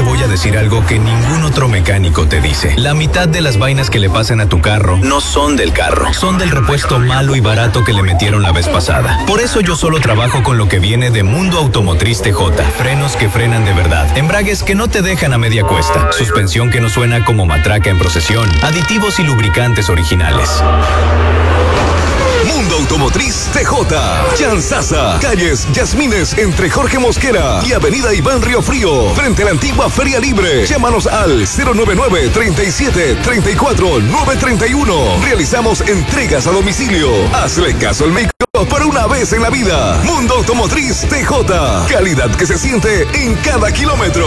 voy a decir algo que ningún otro mecánico te dice. La mitad de las vainas que le pasan a tu carro no son del carro, son del repuesto malo y barato que le metieron la vez pasada. Por eso yo solo trabajo con lo que viene de Mundo Automotriz TJ. Frenos que frenan de verdad, embragues que no te dejan a media cuesta, suspensión que no suena como matraca en procesión, aditivos y lubricantes originales. Mundo Automotriz TJ. Chanzaza, calles Yasmines entre Jorge Mosquera y Avenida Iván Río Frío, frente a la antigua Feria Libre. Llámanos al 099-37-34-931. Realizamos entregas a domicilio. Hazle caso al micro por una vez en la vida. Mundo Automotriz TJ. Calidad que se siente en cada kilómetro.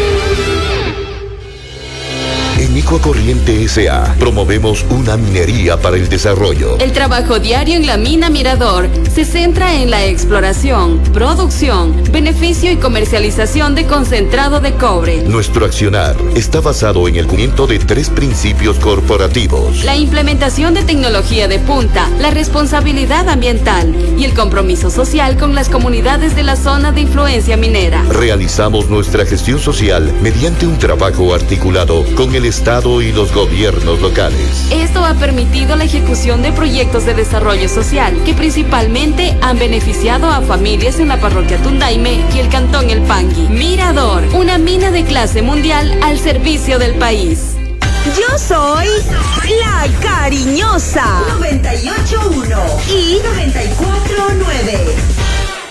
En Ecocorriente S.A. promovemos una minería para el desarrollo. El trabajo diario en la mina Mirador se centra en la exploración, producción, beneficio y comercialización de concentrado de cobre. Nuestro accionar está basado en el cumplimiento de 3 principios corporativos: la implementación de tecnología de punta, la responsabilidad ambiental y el compromiso social con las comunidades de la zona de influencia minera. Realizamos nuestra gestión social mediante un trabajo articulado con el Estado y los gobiernos locales. Esto ha permitido la ejecución de proyectos de desarrollo social que principalmente han beneficiado a familias en la parroquia Tundaime y el cantón El Pangui. Mirador, una mina de clase mundial al servicio del país. Yo soy la cariñosa 98.1 y 94.9.